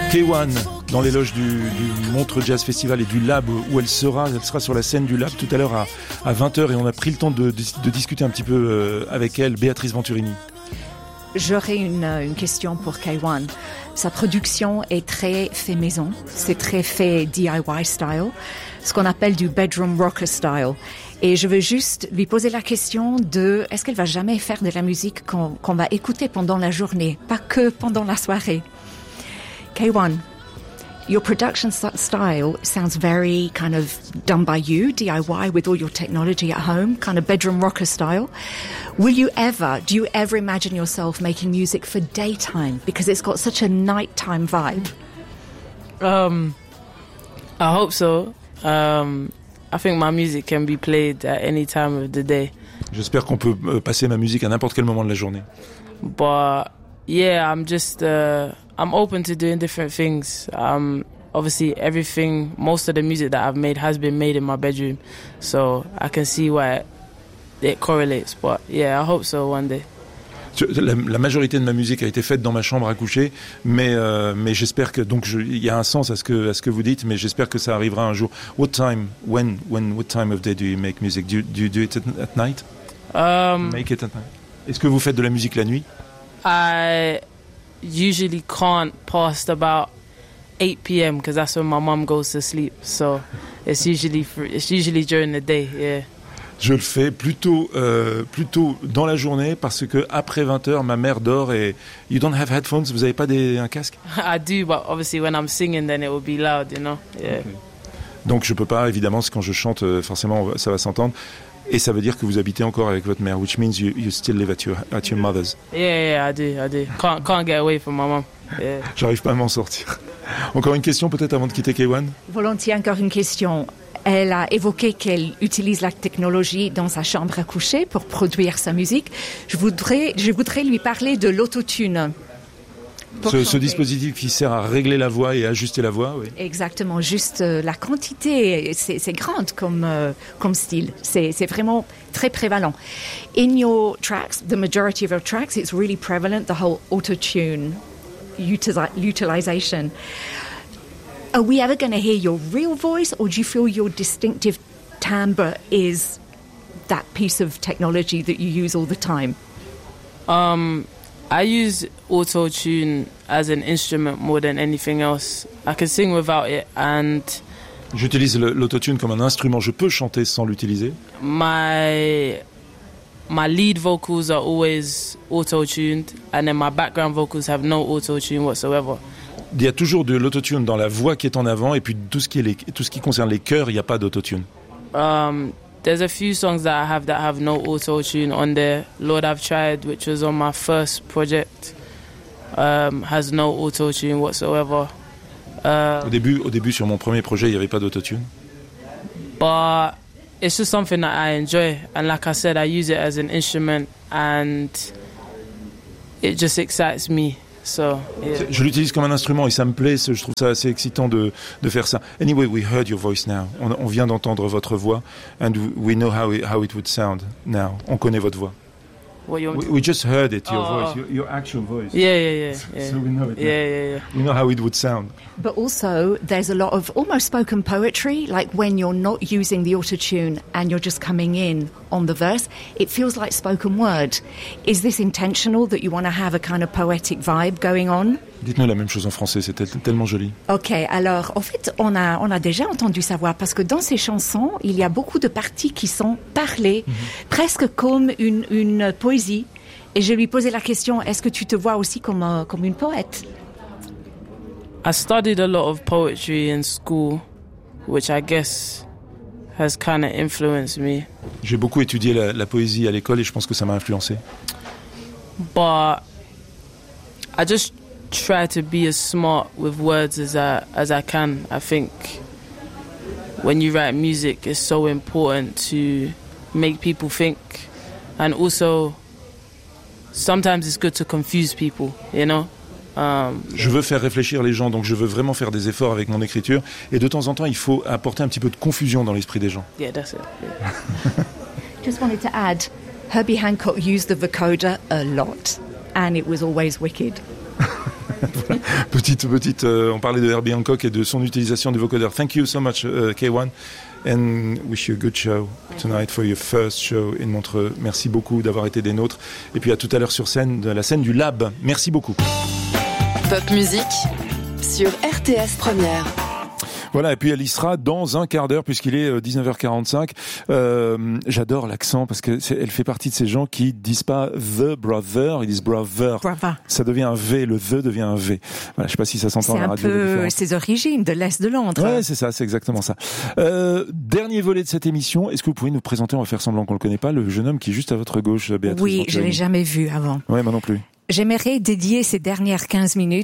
K1 dans les loges du Montreux Jazz Festival et du Lab où elle sera sur la scène du Lab tout à l'heure à 20h et on a pris le temps de discuter un petit peu avec elle, Béatrice Venturini. J'aurais une question pour K1. Sa production est très fait maison, c'est très fait DIY style, ce qu'on appelle du bedroom rocker style. Et je veux juste lui poser la question de est-ce qu'elle va jamais faire de la musique qu'on va écouter pendant la journée, pas que pendant la soirée. K1, your production style sounds very kind of done by you, DIY with all your technology at home, kind of bedroom rocker style. Do you ever imagine yourself making music for daytime because it's got such a nighttime vibe? I hope so. I think my music can be played at any time of the day. J'espère qu'on peut passer ma musique à n'importe quel moment de la journée. But yeah, I'm open to doing different things. Obviously most of the music that I've made has been made in my bedroom, so I can see why it correlates. But yeah, I hope so one day. La majorité de ma musique a été faite dans ma chambre à coucher, mais j'espère que il y a un sens à ce que vous dites, mais j'espère que ça arrivera un jour. What time of day do you make music? Do you do it at night? Make it at night. Est-ce que vous faites de la musique la nuit? I usually can't past about 8 p.m. because that's when my mum goes to sleep. So it's usually during the day. Yeah. Je le fais plutôt dans la journée parce que après 20h ma mère dort et you don't have headphones, vous avez pas un casque? I do, but obviously when I'm singing then it will be loud, you know. Yeah. Okay. Donc je peux pas, évidemment, quand je chante forcément ça va s'entendre. Et ça veut dire que vous habitez encore avec votre mère, which means you still live at your mother's. Yeah, I do. Can't get away from my mom. Yeah. J'arrive pas à m'en sortir. Encore une question peut-être avant de quitter K1? Volontiers, encore une question. Elle a évoqué qu'elle utilise la technologie dans sa chambre à coucher pour produire sa musique. Je voudrais lui parler de l'autotune. Ce dispositif qui sert à régler la voix et ajuster la voix, oui. Exactement, juste la quantité, c'est grande comme style. C'est vraiment très prévalent. In your tracks, the majority of your tracks, it's really prevalent, the whole autotune utilization. Are we ever going to hear your real voice, or do you feel your distinctive timbre is that piece of technology that you use all the time? I use auto-tune as an instrument more than anything else. I can sing without it and... J'utilise l'autotune comme un instrument. Je peux chanter sans l'utiliser. My lead vocals are always auto-tuned and then my background vocals have no auto-tune whatsoever. Il y a toujours de l'autotune dans la voix qui est en avant et puis tout ce qui concerne les chœurs, il n'y a pas d'autotune. There's a few songs that have no auto-tune on there. Lord I've Tried, which was on my first project, has no auto-tune whatsoever. Au début, sur mon premier projet, il n'y avait pas d'autotune. But it's just something that I enjoy. And like I said, I use it as an instrument and it just excites me. So, yeah. Je l'utilise comme un instrument et ça me plaît, je trouve ça assez excitant de faire ça. Anyway, we heard your voice now. On vient d'entendre votre voix and we know how it would sound now. On connaît votre voix. We just heard it, your voice, your actual voice. Yeah. So we know it. Yeah. We know how it would sound. But also, there's a lot of almost spoken poetry, like when you're not using the autotune and you're just coming in on the verse, it feels like spoken word. Is this intentional that you want to have a kind of poetic vibe going on? Dites-nous la même chose en français, c'était tellement joli. Ok, alors, en fait, on a déjà entendu sa voix parce que dans ces chansons, il y a beaucoup de parties qui sont parlées, presque comme une poésie. Et je lui posais la question, est-ce que tu te vois aussi comme une poète? I studied a lot of poetry in school, which I guess has kind of influenced me. J'ai beaucoup étudié la poésie à l'école et je pense que ça m'a influencé. But I just try to be as smart with words as I can. I think when you write music, it's so important to make people think, and also sometimes it's good to confuse people, you know. Je veux faire réfléchir les gens, donc je veux vraiment faire des efforts avec mon écriture. Et de temps en temps, il faut apporter un petit peu de confusion dans l'esprit des gens. Yeah, that's it. Yeah. Just wanted to add, Herbie Hancock used the vocoder a lot, and it was always wicked. Petite, on parlait de Herbie Hancock et de son utilisation du vocodeur. Thank you so much, K1. And wish you a good show tonight for your first show in Montreux. Merci beaucoup d'avoir été des nôtres. Et puis à tout à l'heure sur scène, de la scène du Lab. Merci beaucoup. Pop Music sur RTS Première. Voilà, et puis elle y sera dans un quart d'heure puisqu'il est 19h45. J'adore l'accent parce que elle fait partie de ces gens qui disent pas the brother, ils disent brother. Ça devient un V, le the devient un V. Voilà, je sais pas si ça s'entend à la radio. C'est un peu ses origines de l'Est de Londres. Ouais, c'est ça, c'est exactement ça. Dernier volet de cette émission, est-ce que vous pouvez nous présenter, on va faire semblant qu'on le connaît pas, le jeune homme qui est juste à votre gauche, Béatrice? Oui, je l'ai jamais vu avant. Ouais, moi non plus. J'aimerais dédier ces dernières 15 minutes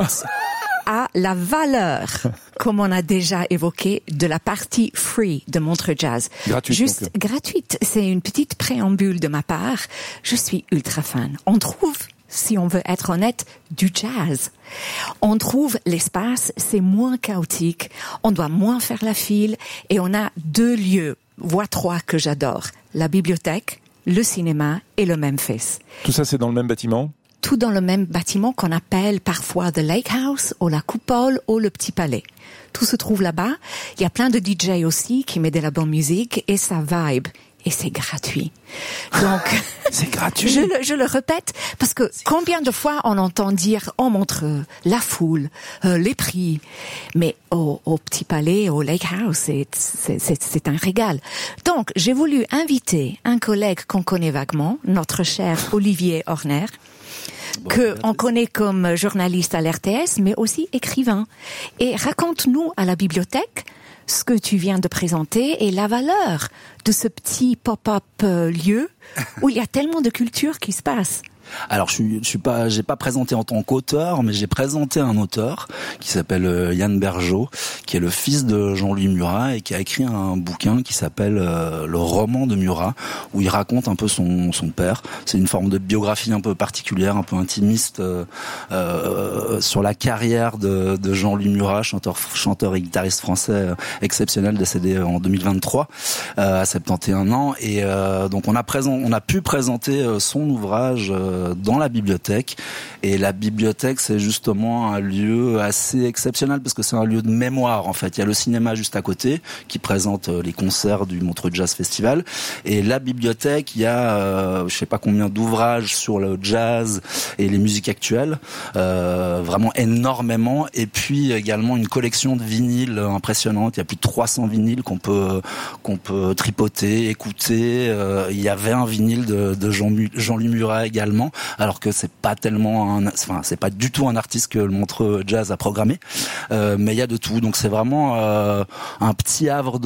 à la valeur, comme on a déjà évoqué, de la partie free de Montreux Jazz. Gratuite. Juste gratuite. C'est une petite préambule de ma part. Je suis ultra fan. On trouve, si on veut être honnête, du jazz. On trouve l'espace, c'est moins chaotique. On doit moins faire la file et on a 2 lieux, voire 3 que j'adore. La bibliothèque, le cinéma et le Memphis. Tout ça, c'est dans le même bâtiment? Tout dans le même bâtiment qu'on appelle parfois The Lake House, ou la Coupole, ou le Petit Palais. Tout se trouve là-bas. Il y a plein de DJ aussi qui mettent de la bonne musique et ça vibe. Et c'est gratuit. Donc, c'est gratuit. Je le répète parce que combien de fois on entend dire « Oh Montreux, la foule, les prix ». Mais au Petit Palais, au Lake House, c'est un régal. Donc, j'ai voulu inviter un collègue qu'on connaît vaguement, notre cher Olivier Horner, que on connaît comme journaliste à l'RTS, mais aussi écrivain. Et raconte-nous à la bibliothèque ce que tu viens de présenter et la valeur de ce petit pop-up lieu où il y a tellement de culture qui se passe. Alors j'ai pas présenté en tant qu'auteur, mais j'ai présenté un auteur qui s'appelle Yann Bergeau, qui est le fils de Jean-Louis Murat et qui a écrit un bouquin qui s'appelle Le roman de Murat, où il raconte un peu son père. C'est une forme de biographie un peu particulière, un peu intimiste sur la carrière de Jean-Louis Murat, chanteur et guitariste français exceptionnel, décédé en 2023 à 71 ans. Et donc on a pu présenter son ouvrage dans la bibliothèque, et la bibliothèque c'est justement un lieu assez exceptionnel parce que c'est un lieu de mémoire en fait. Il y a le cinéma juste à côté qui présente les concerts du Montreux Jazz Festival, et la bibliothèque il y a je sais pas combien d'ouvrages sur le jazz et les musiques actuelles, vraiment énormément, et puis également une collection de vinyles impressionnante. Il y a plus de 300 vinyles qu'on peut tripoter, écouter. Il y avait un vinyle de Jean-Louis Murat également, alors que c'est pas du tout un artiste que le Montreux Jazz a programmé, mais il y a de tout. Donc c'est vraiment un petit havre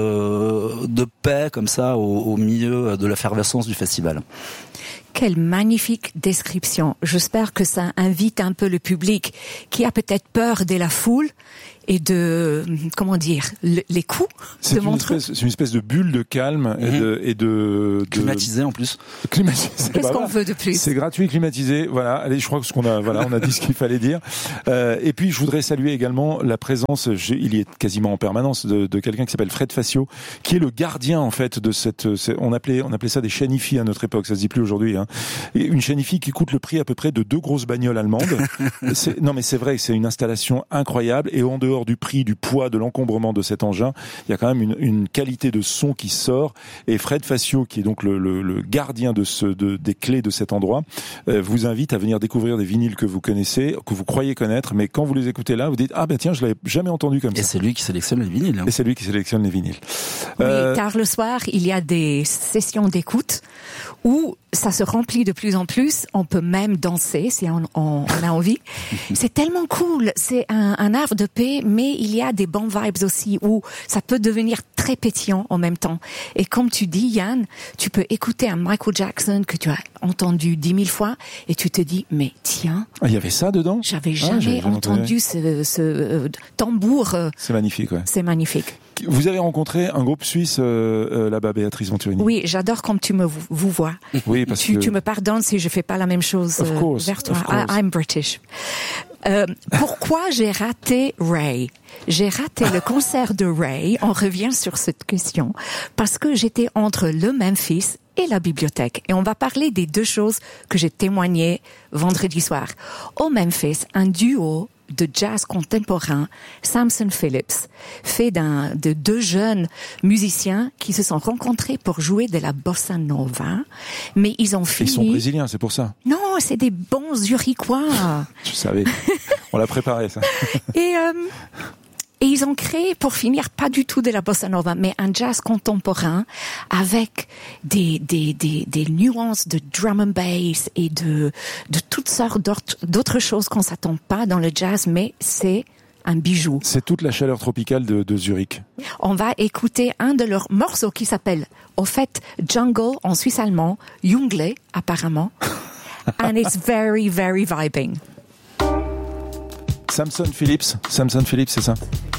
de paix comme ça au milieu de l'effervescence du festival. Quelle magnifique description. J'espère que ça invite un peu le public qui a peut-être peur de la foule et de, comment dire, les coups de Montreux. C'est une espèce de bulle de calme et de climatisé en plus. Climatisé. Qu'est-ce qu'on veut de plus? C'est gratuit, climatisé. Voilà. Allez, je crois qu'on a dit ce qu'il fallait dire. Et puis, je voudrais saluer également la présence, il y est quasiment en permanence, de quelqu'un qui s'appelle Fred Facio, qui est le gardien, en fait, de on appelait ça des chanifies à notre époque. Ça se dit plus aujourd'hui, hein. Et une chanifie qui coûte le prix à peu près de 2 grosses bagnoles allemandes. Non, mais c'est vrai, c'est une installation incroyable, et en dehors du prix, du poids, de l'encombrement de cet engin, il y a quand même une qualité de son qui sort. Et Fred Facio, qui est donc le gardien des clés de cet endroit, vous invite à venir découvrir des vinyles que vous connaissez, que vous croyez connaître, mais quand vous les écoutez là, vous dites ah ben tiens, je l'avais jamais entendu comme ça. Et c'est lui qui sélectionne les vinyles. Hein. Et c'est lui qui sélectionne les vinyles. Oui, car le soir, il y a des sessions d'écoute où ça se remplit de plus en plus. On peut même danser si on a envie. C'est tellement cool. C'est un havre de paix, mais il y a des bons vibes aussi où ça peut devenir très pétillant en même temps. Et comme tu dis, Yann, tu peux écouter un Michael Jackson que tu as entendu 10 000 fois et tu te dis, mais tiens. Ah, il y avait ça dedans? J'avais jamais entendu ce tambour. C'est magnifique, ouais. C'est magnifique. Vous avez rencontré un groupe suisse là-bas, Béatrice Venturini. Oui, j'adore comme tu vous vois. Oui, parce que tu me pardonnes si je fais pas la même chose vers toi. I'm British. Pourquoi j'ai raté Ray? J'ai raté le concert de Ray. On revient sur cette question parce que j'étais entre le Memphis et la bibliothèque. Et on va parler des deux choses que j'ai témoignées vendredi soir. Au Memphis, un duo de jazz contemporain, Samson Phillips, fait de deux jeunes musiciens qui se sont rencontrés pour jouer de la bossa nova, mais ils ont fini... Ils sont brésiliens, c'est pour ça. Non, c'est des bons Zurichois. Je savais. On l'a préparé, ça. Et ils ont créé, pour finir, pas du tout de la bossa nova, mais un jazz contemporain avec des nuances de drum and bass et de toutes sortes d'autres choses qu'on s'attend pas dans le jazz, mais c'est un bijou. C'est toute la chaleur tropicale de Zurich. On va écouter un de leurs morceaux qui s'appelle, au fait, Jungle en suisse allemand, Jungle, apparemment. And it's very, very vibing. Samson Phillips, c'est ça?